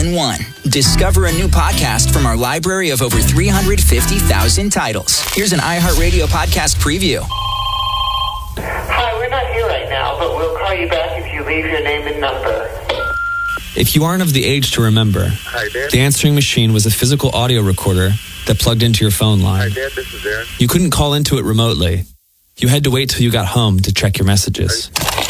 in one. Discover a new podcast from our library of over 350,000 titles. Here's an iHeartRadio podcast preview. Hi, we're not here right now, but we'll call you back if you leave your name and number. If you aren't of the age to remember, Hi, Dad. the answering machine was a physical audio recorder that plugged into your phone line. Hi, Dad. This is Aaron. You couldn't call into it remotely. You had to wait till you got home to check your messages.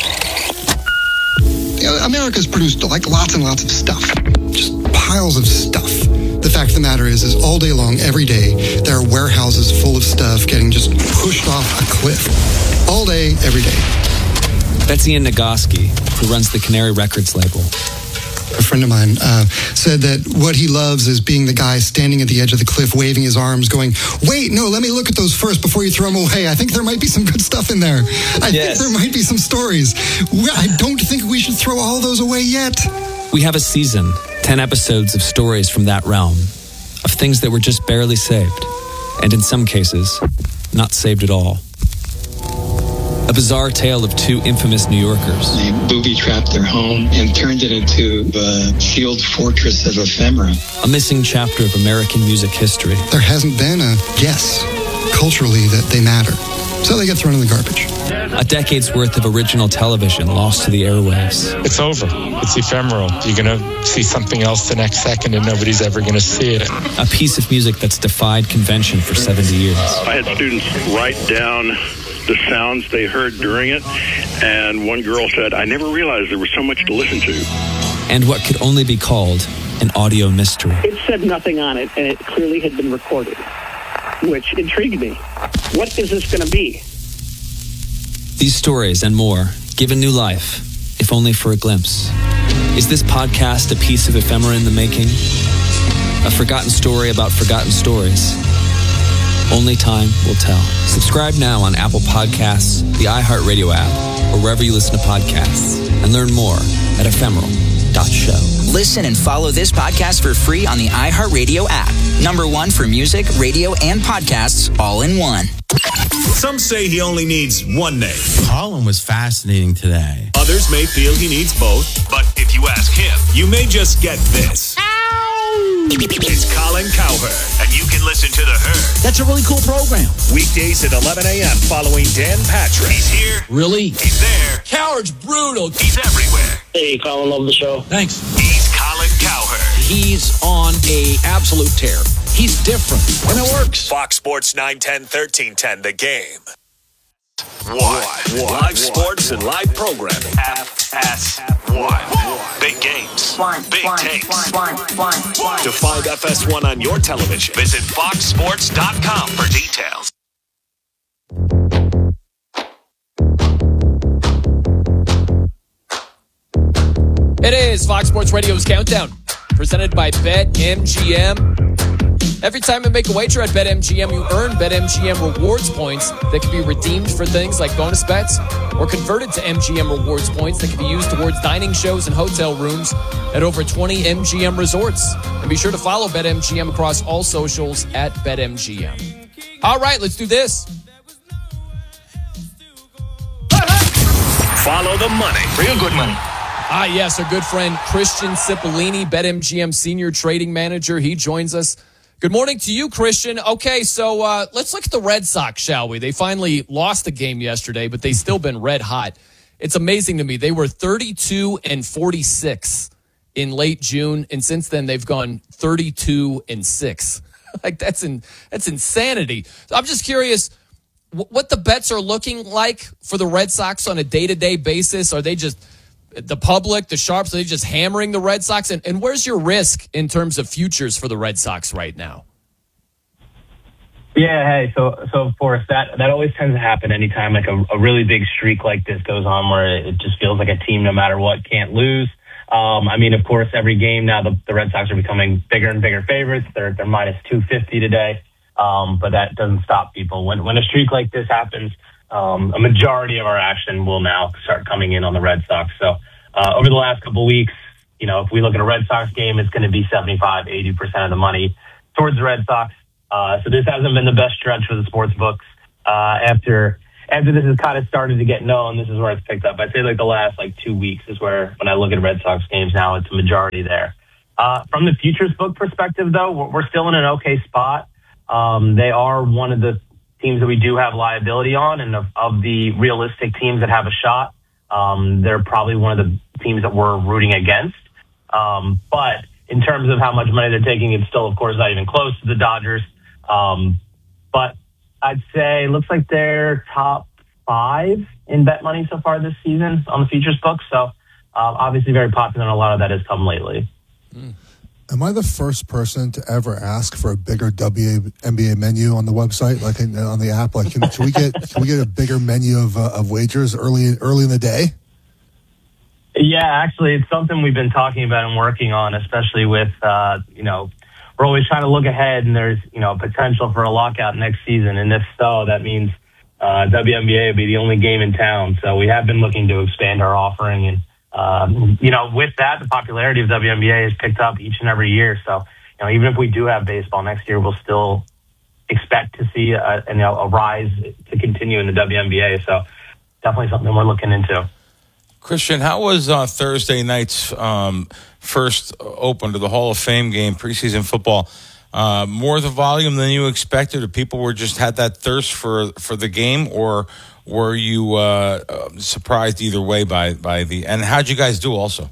America's produced like lots and lots of stuff. Just piles of stuff. The fact of the matter is all day long, every day, there are warehouses full of stuff getting just pushed off a cliff. All day, every day. Betsy Ann Nagoski, who runs the Canary Records label. A friend of mine said that what he loves is being the guy standing at the edge of the cliff, waving his arms, going, wait, no, let me look at those first before you throw them away. I think there might be some good stuff in there. I think there might be some stories. I don't think we should throw all those away yet. We have a season, 10 episodes of stories from that realm, of things that were just barely saved, and in some cases, not saved at all. A bizarre tale of two infamous New Yorkers. They booby-trapped their home and turned it into a sealed fortress of ephemera. A missing chapter of American music history. There hasn't been a guess culturally that they matter. So they get thrown in the garbage. A decade's worth of original television lost to the airwaves. It's over. It's ephemeral. You're going to see something else the next second and nobody's ever going to see it. A piece of music that's defied convention for 70 years. I had students write down the sounds they heard during it, and one girl said, I never realized there was so much to listen to. And what could only be called an audio mystery. It said nothing on it, and it clearly had been recorded, which intrigued me. What is this going to be? These stories and more, given new life, if only for a glimpse. Is this podcast a piece of ephemera in the making? A forgotten story about forgotten stories? Only time will tell. Subscribe now on Apple Podcasts, the iHeartRadio app, or wherever you listen to podcasts, and learn more at ephemeral.show. Listen and follow this podcast for free on the iHeartRadio app. #1 for music, radio, and podcasts all in one. Some say he only needs one name. Colin was fascinating today. Others may feel he needs both, but if you ask him, you may just get this. It's Colin Cowherd, and you can listen to The Herd. That's a really cool program. Weekdays at 11 a.m. following Dan Patrick. He's here. Really? He's there. Cowherd's brutal. He's everywhere. Hey, Colin, love the show. Thanks. He's Colin Cowherd. He's on a absolute tear. He's different, and it works. Fox Sports 910, 1310, The Game. Live sports and live programming. FS1. Big games. Big takes. To find FS1 on your television, visit foxsports.com for details. It is Fox Sports Radio's Countdown, presented by BetMGM. Every time you make a wager at BetMGM, you earn BetMGM rewards points that can be redeemed for things like bonus bets or converted to MGM rewards points that can be used towards dining shows and hotel rooms at over 20 MGM resorts. And be sure to follow BetMGM across all socials at BetMGM. All right, let's do this. Follow the money. Real good money. Ah, yes, our good friend Christian Cipollini, BetMGM Senior Trading Manager. He joins us. Good morning to you, Christian. Okay, so let's look at the Red Sox, shall we? They finally lost the game yesterday, but they've still been red hot. It's amazing to me. They were 32-46 in late June, and since then they've gone 32-6. Like that's insanity. So I'm just curious what the bets are looking like for the Red Sox on a day-to-day basis. Are they just the public, the sharps, are they just hammering the Red Sox? And where's your risk in terms of futures for the Red Sox right now? Yeah, hey, so of course that always tends to happen anytime like a really big streak like this goes on where it just feels like a team no matter what can't lose. I mean, of course, every game now the Red Sox are becoming bigger and bigger favorites. They're minus 250 today, but that doesn't stop people. When a streak like this happens, a majority of our action will now start coming in on the Red Sox. So over the last couple of weeks, you know, if we look at a Red Sox game, it's going to be 75-80% of the money towards the Red Sox. So this hasn't been the best stretch for the sports books. After this has kind of started to get known, this is where it's picked up. I'd say like the last 2 weeks is where when I look at Red Sox games now, it's a majority there. From the futures book perspective, though, we're still in an okay spot. They are one of the teams that we do have liability on, and of the realistic teams that have a shot, they're probably one of the teams that we're rooting against. But in terms of how much money they're taking, it's still, of course, not even close to the Dodgers. But I'd say it looks like they're top 5 in bet money so far this season on the futures book. So obviously very popular, and a lot of that has come lately. Am I the first person to ever ask for a bigger WNBA menu on the website, like on the app? Like, can we get a bigger menu of wagers early in the day? Yeah, actually, it's something we've been talking about and working on, especially with we're always trying to look ahead, and there's potential for a lockout next season, and if so, that means WNBA will be the only game in town. So we have been looking to expand our offering, and with that, the popularity of WNBA has picked up each and every year. So, even if we do have baseball next year, we'll still expect to see a rise to continue in the WNBA. So, definitely something we're looking into. Christian, how was Thursday night's first open to the Hall of Fame game, preseason football? More the volume than you expected, or people were just had that thirst for the game, or were you surprised either way by the? And how'd you guys do also?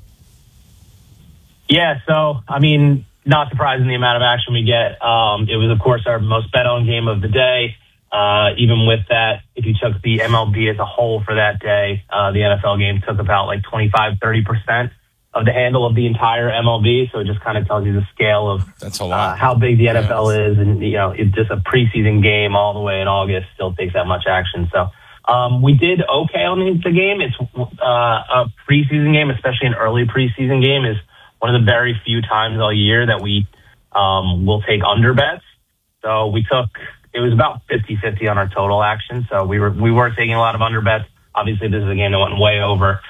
Yeah, so not surprised in the amount of action we get. It was, of course, our most bet on game of the day. Even with that, if you took the MLB as a whole for that day, the NFL game took about 25-30% of the handle of the entire MLB. So it just kind of tells you the scale of that's a lot. How big the NFL is. And, it's just a preseason game all the way in August still takes that much action. So we did okay on the game. It's a preseason game, especially an early preseason game, is one of the very few times all year that we will take under bets. So it was about 50-50 on our total action. So we were taking a lot of under bets. Obviously, this is a game that went way over.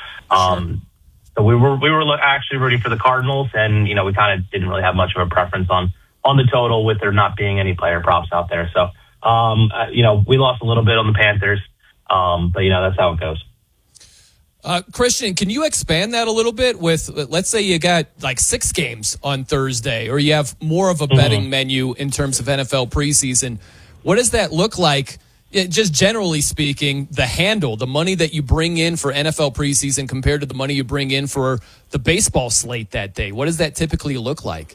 So we were actually rooting for the Cardinals, and we kind of didn't really have much of a preference on the total, with there not being any player props out there. So we lost a little bit on the Panthers, but that's how it goes. Christian, can you expand that a little bit with, let's say you got 6 games on Thursday, or you have more of a betting menu in terms of NFL preseason. What does that look like, just generally speaking, the handle, the money that you bring in for NFL preseason compared to the money you bring in for the baseball slate that day? What does that typically look like?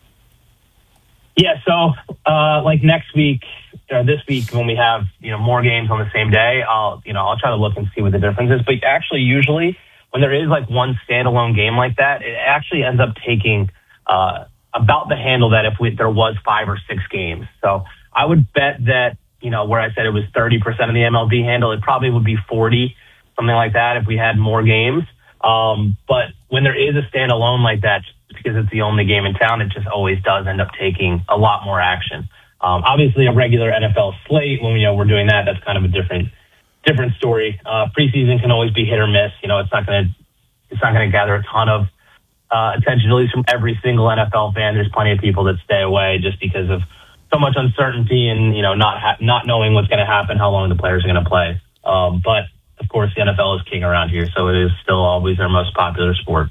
Yeah, so next week, this week when we have more games on the same day, I'll try to look and see what the difference is. But actually, usually when there is one standalone game like that, it actually ends up taking about the handle that if there was 5 or 6 games. So I would bet that where I said it was 30% of the MLB handle, it probably would be 40, something like that, if we had more games. But when there is a standalone like that, because it's the only game in town, it just always does end up taking a lot more action. Obviously, a regular NFL slate, when we're doing that, that's kind of a different story. Preseason can always be hit or miss. It's not going to gather a ton of attention, at least from every single NFL fan. There's plenty of people that stay away just because of so much uncertainty and not knowing what's going to happen, how long the players are going to play. But of course, the NFL is king around here, so it is still always our most popular sport.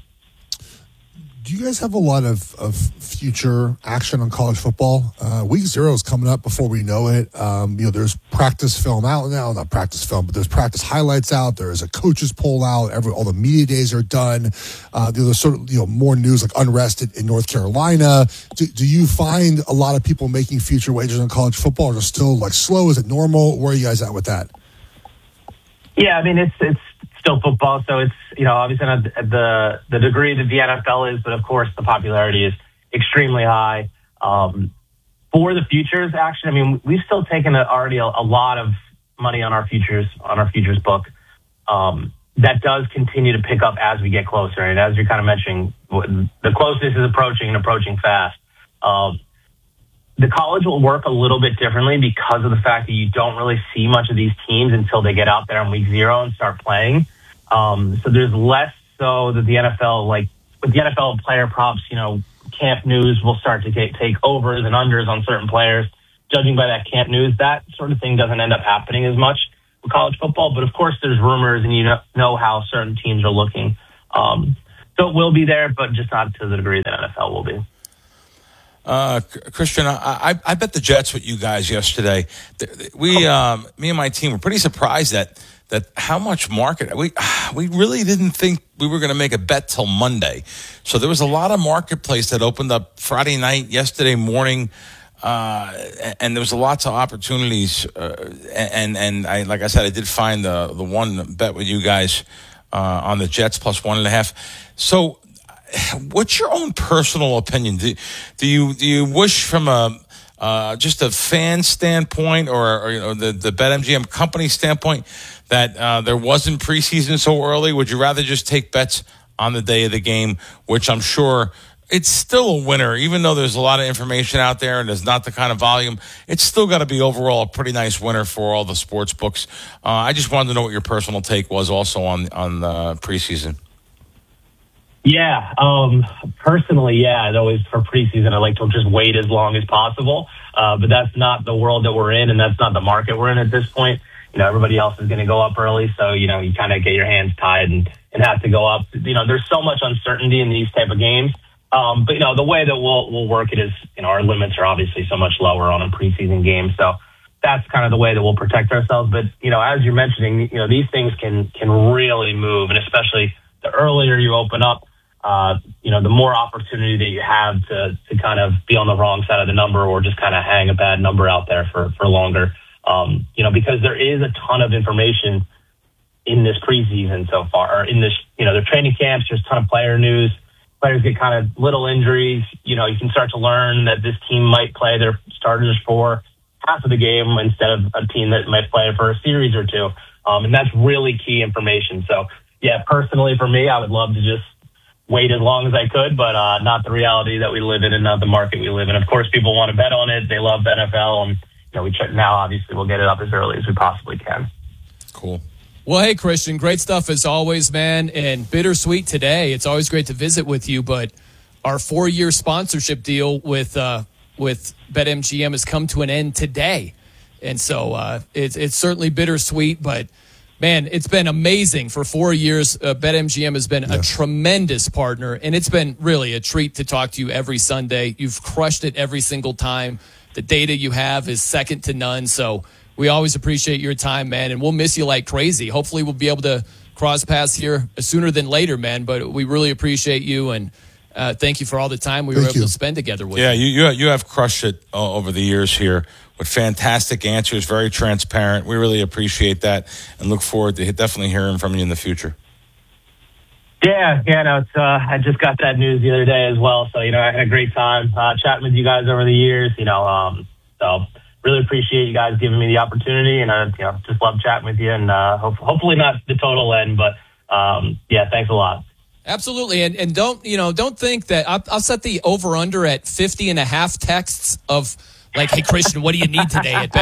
Do you guys have a lot of future action on college football? Week 0 is coming up before we know it. There's practice film out now, not practice film, but there's practice highlights out. There's a coaches poll out. All the media days are done. There's sort of more news like unrest in North Carolina. Do you find a lot of people making future wagers on college football? Or still slow? Is it normal? Where are you guys at with that? Yeah, it's still football, so it's obviously not the degree that the NFL is, but of course the popularity is extremely high. For the futures action, we've still taken already a lot of money on our futures book. That does continue to pick up as we get closer, and as you're kind of mentioning, the closeness is approaching fast. The college will work a little bit differently because of the fact that you don't really see much of these teams until they get out there on week 0 and start playing. So there's less so that the NFL, with the NFL player props, camp news will start to take overs and unders on certain players. Judging by that camp news, that sort of thing doesn't end up happening as much with college football. But of course, there's rumors, and how certain teams are looking. So it will be there, but just not to the degree that NFL will be. Christian, I bet the Jets with you guys yesterday. Me and my team were pretty surprised that how much market we really didn't think we were going to make a bet till Monday. So there was a lot of marketplace that opened up Friday night, yesterday morning, and there was lots of opportunities. And I, like I said, I did find the one bet with you guys on the Jets plus 1.5. So, what's your own personal opinion? Do you wish from just a fan standpoint or the BetMGM company standpoint that there wasn't preseason so early? Would you rather just take bets on the day of the game, which I'm sure it's still a winner, even though there's a lot of information out there and there's not the kind of volume? It's still got to be overall a pretty nice winner for all the sports books. I just wanted to know what your personal take was also on the preseason. Yeah, personally, I'd always, for preseason, I like to just wait as long as possible. But that's not the world that we're in, and that's not the market we're in at this point. Everybody else is going to go up early, so, you kind of get your hands tied and have to go up. There's so much uncertainty in these type of games. But, the way that we'll work it is, our limits are obviously so much lower on a preseason game. So that's kind of the way that we'll protect ourselves. But, as you're mentioning, these things can really move, and especially the earlier you open up, the more opportunity that you have to kind of be on the wrong side of the number or just kind of hang a bad number out there for longer. Because there is a ton of information in this preseason so far, or in this, their training camps, there's a ton of player news. Players get kind of little injuries. You can start to learn that this team might play their starters for half of the game instead of a team that might play for a series or two. And that's really key information. So, personally for me, I would love to just wait as long as I could, but not the reality that we live in and not the market we live in. Of course, people want to bet on it. They love the NFL, and now obviously we'll get it up as early as we possibly can. Cool. Well, hey, Christian, great stuff as always, man, and bittersweet today. It's always great to visit with you, but our 4-year sponsorship deal with BetMGM has come to an end today, and so it's certainly bittersweet, but man, it's been amazing for 4 years. BetMGM has been a tremendous partner, and it's been really a treat to talk to you every Sunday. You've crushed it every single time. The data you have is second to none, so we always appreciate your time, man, and we'll miss you like crazy. Hopefully we'll be able to cross paths here sooner than later, man, but we really appreciate you, and thank you for all the time we were able to spend together with you. Yeah, you have crushed it over the years here with fantastic answers, very transparent. We really appreciate that and look forward to definitely hearing from you in the future. Yeah, no, it's, I just got that news the other day as well. So, I had a great time chatting with you guys over the years, so really appreciate you guys giving me the opportunity, and just love chatting with you, and hopefully not the total end, but thanks a lot. Absolutely, and don't think that I'll set the over under at 50.5 texts of like, hey, Christian, what do you need today at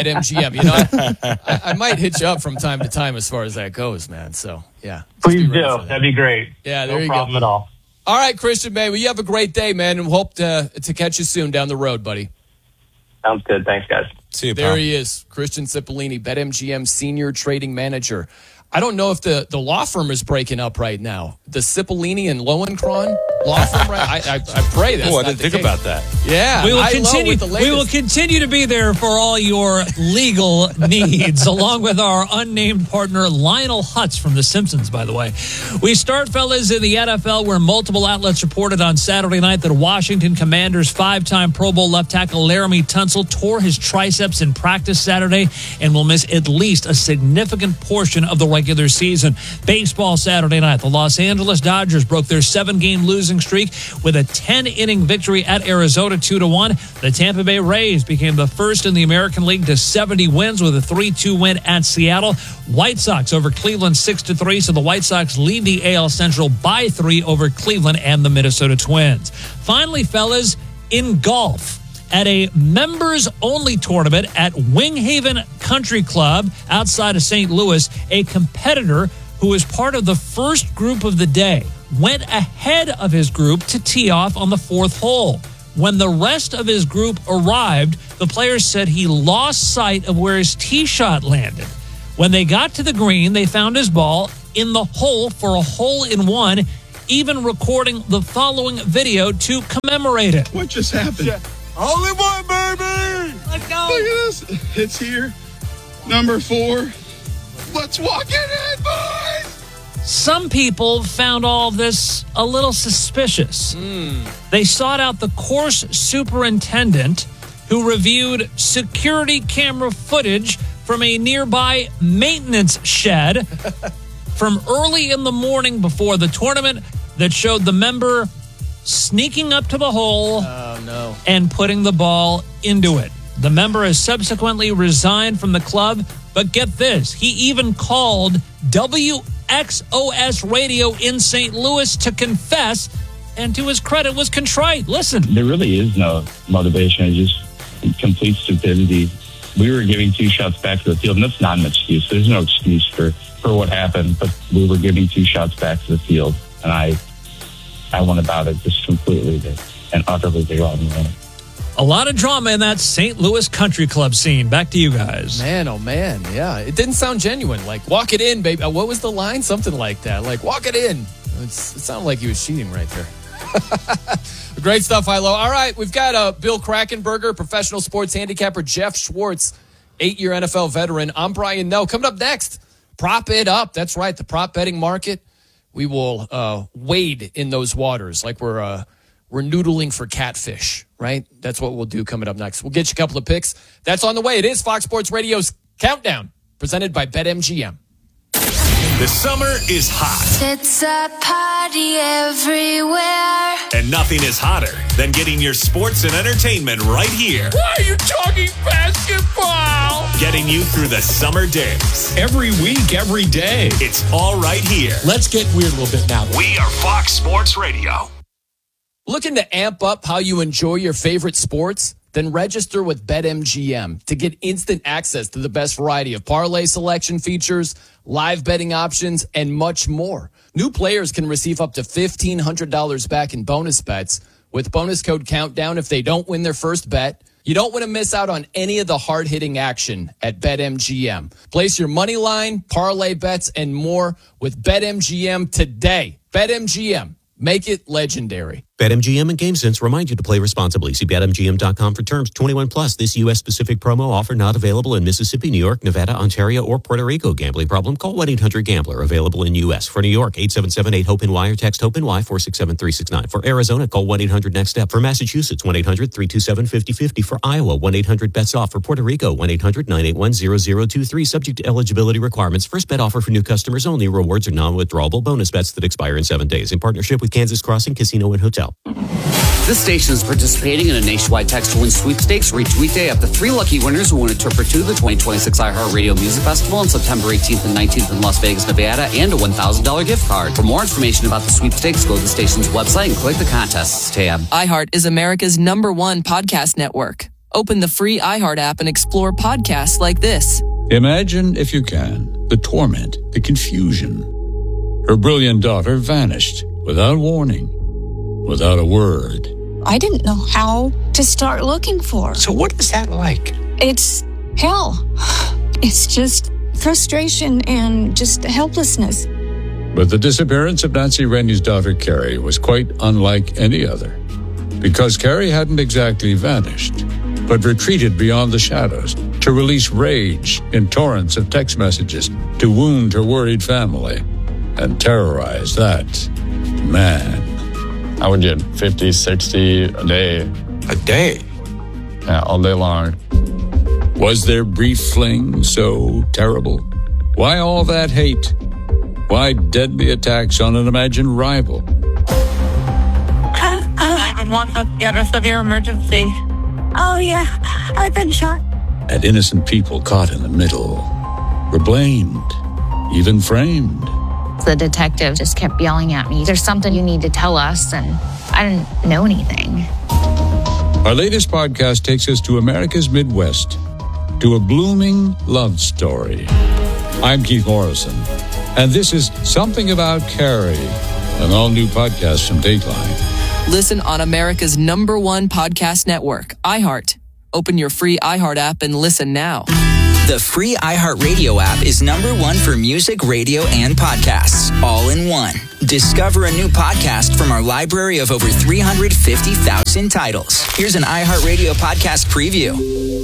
BetMGM? I might hit you up from time to time as far as that goes, man. So, yeah. Please do. That'd be great. Yeah, there you go. No problem at all. All right, Christian, man. Well, you have a great day, man, and hope to catch you soon down the road, buddy. Sounds good. Thanks, guys. See you, there pal. He is, Christian Cipollini, BetMGM Senior Trading Manager. I don't know if the law firm is breaking up right now. The Cipollini and Lowenkron law firm, right? I pray that's I not didn't think about that. Yeah, we will continue to be there for all your legal needs, along with our unnamed partner Lionel Hutz from The Simpsons. By the way, we start, fellas, in the NFL, where multiple outlets reported on Saturday night that Washington Commanders 5-time Pro Bowl left tackle Laramie Tunsil tore his triceps in practice Saturday and will miss at least a significant portion of the regular season. Baseball Saturday night, the Los Angeles Dodgers broke their 7-game losing streak with a 10-inning victory at Arizona 2-1. The Tampa Bay Rays became the first in the American League to 70 wins with a 3-2 win at Seattle. White Sox over Cleveland 6-3, so the White Sox lead the AL Central by 3 over Cleveland and the Minnesota Twins. Finally, fellas, in golf, at a members-only tournament at Winghaven Country Club outside of St. Louis, a competitor who was part of the first group of the day went ahead of his group to tee off on the 4th hole. When the rest of his group arrived, the players said he lost sight of where his tee shot landed. When they got to the green, they found his ball in the hole for a hole-in-one. even recording the following video to commemorate it. What just happened? Only one, baby! Let's go! Look at this. It's here. Number 4. Let's walk it in, boys! Some people found all of this a little suspicious. They sought out the course superintendent, who reviewed security camera footage from a nearby maintenance shed from early in the morning before the tournament that showed the member sneaking up to the hole and putting the ball into it. The member has subsequently resigned from the club, but get this, he even called WXOS Radio in St. Louis to confess, and to his credit was contrite. Listen. There really is no motivation. It's just complete stupidity. We were giving 2 shots back to the field, and that's not an excuse. There's no excuse for what happened, but we were giving 2 shots back to the field, and I went about it just completely and utterly the wrong way. A lot of drama in that St. Louis Country Club scene. Back to you guys. Man, oh man, yeah. It didn't sound genuine. Like, walk it in, baby. What was the line? Something like that. Like, walk it in. It sounded like he was cheating right there. Great stuff, Hilo. All right, we've got Bill Krakenberger, professional sports handicapper, Jeff Schwartz, 8-year NFL veteran. I'm Brian Noe. Coming up next, prop it up. That's right, the prop betting market. We will wade in those waters like we're noodling for catfish, right? That's what we'll do coming up next. We'll get you a couple of picks. That's on the way. It is Fox Sports Radio's Countdown, presented by BetMGM. The summer is hot. It's a party everywhere. And nothing is hotter than getting your sports and entertainment right here. Why are you talking basketball? Getting you through the summer days. Every week, every day. It's all right here. Let's get weird a little bit now. We are Fox Sports Radio. Looking to amp up how you enjoy your favorite sports? Then register with BetMGM to get instant access to the best variety of parlay selection features, live betting options, and much more. New players can receive up to $1,500 back in bonus bets with bonus code Countdown if they don't win their first bet. You don't want to miss out on any of the hard-hitting action at BetMGM. Place your money line, parlay bets, and more with BetMGM today. BetMGM. Make it legendary. BetMGM and GameSense remind you to play responsibly. See BetMGM.com for terms. 21 plus. This U.S.-specific promo offer not available in Mississippi, New York, Nevada, Ontario, or Puerto Rico. Gambling problem? Call 1-800-GAMBLER. Available in U.S. For New York, 877-8-HOPE-NY or text HOPE-NY 467-369. For Arizona, call 1-800-NEXT-STEP. For Massachusetts, 1-800-327-5050. For Iowa, 1-800-BETS-OFF. For Puerto Rico, 1-800-981-0023. Subject to eligibility requirements. First bet offer for new customers only. Rewards are non-withdrawable bonus bets that expire in 7 days. In partnership with Kansas Crossing Casino and Hotel. This station is participating in a nationwide text-to-win sweepstakes. For each weekday, up to 3 lucky winners who win a trip or 2 to the 2026 iHeartRadio Music Festival on September 18th and 19th in Las Vegas, Nevada, and a $1,000 gift card. For more information about the sweepstakes, go to the station's website and click the Contests tab. iHeart is America's #1 podcast network. Open the free iHeart app and explore podcasts like this. Imagine, if you can, the torment, the confusion. Her brilliant daughter vanished without warning, without a word. I didn't know how to start looking for her. So what is that like? It's hell. It's just frustration and just helplessness. But the disappearance of Nancy Rennie's daughter, Carrie, was quite unlike any other. Because Carrie hadn't exactly vanished, but retreated beyond the shadows to release rage in torrents of text messages to wound her worried family and terrorize that man. I would get 50, 60 a day. A day? Yeah, all day long. Was their brief fling so terrible? Why all that hate? Why deadly attacks on an imagined rival? 911, get a severe emergency. Oh, yeah, I've been shot. And innocent people caught in the middle were blamed, even framed. The detective just kept yelling at me, "There's something you need to tell us," and I didn't know anything. Our latest podcast takes us to America's Midwest, to a blooming love story. I'm Keith Morrison, and this is Something About Carrie, an all-new podcast from Dateline. Listen on America's #1 podcast network, iHeart. Open your free iHeart app and listen now. The free iHeartRadio app is #1 for music, radio, and podcasts, all in one. Discover a new podcast from our library of over 350,000 titles. Here's an iHeartRadio podcast preview.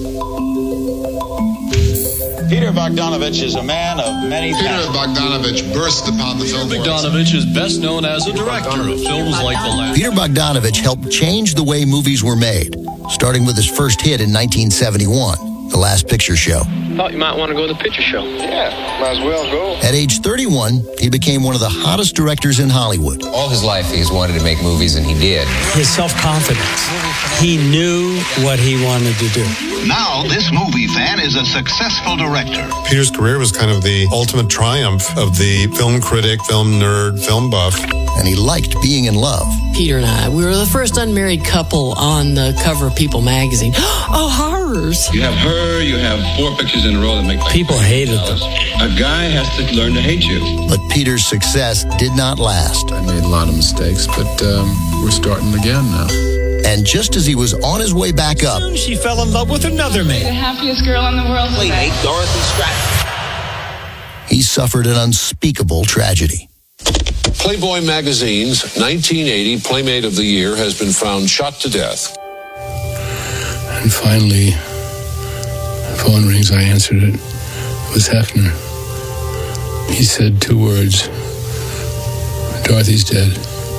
Peter Bogdanovich is a man of many passions. Peter Bogdanovich burst upon the film world. Bogdanovich is best known as a director of films like The Last. Peter Bogdanovich helped change the way movies were made, starting with his first hit in 1971, The Last Picture Show. Thought you might want to go to the picture show. Yeah, might as well go. At age 31, he became one of the hottest directors in Hollywood. All his life, he's wanted to make movies, and he did. His self-confidence. He knew what he wanted to do. Now, this movie fan is a successful director. Peter's career was kind of the ultimate triumph of the film critic, film nerd, film buff. And he liked being in love. Peter and I, we were the first unmarried couple on the cover of People magazine. Oh, horrors. You have her, you have 4 pictures in a row that make people hated them. A guy has to learn to hate you. But Peter's success did not last. I made a lot of mistakes, but we're starting again now. And just as he was on his way back up, she fell in love with another man. The happiest girl in the world. Hey, Dorothy Stratton. he suffered an unspeakable tragedy. Playboy magazine's 1980 Playmate of the Year has been found shot to death. And finally, the phone rings. I answered it. It was Hefner. He said 2 words. Dorothy's dead.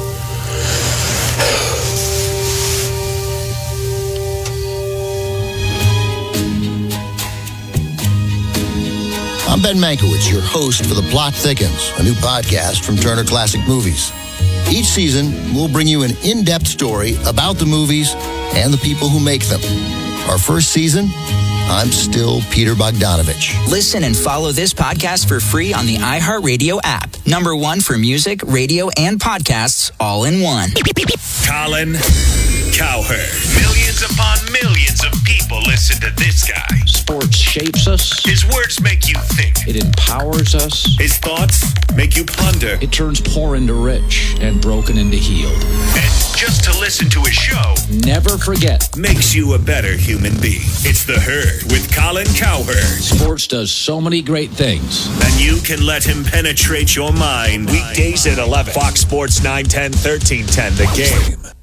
I'm Ben Mankiewicz, your host for The Plot Thickens, a new podcast from Turner Classic Movies. Each season, we'll bring you an in-depth story about the movies and the people who make them. Our first season, I'm still Peter Bogdanovich. Listen and follow this podcast for free on the iHeartRadio app. #1 for music, radio, and podcasts, all in one. Colin Cowherd. Millions upon millions of people listen to this guy. Sports shapes us. His words make you think. It empowers us. His thoughts make you ponder. It turns poor into rich and broken into healed. And just to listen to his show, never forget, makes you a better human being. It's The Herd with Colin Cowherd. Sports does so many great things. And you can let him penetrate your mind. Weekdays at 11. Fox Sports 910, 1310, The Game.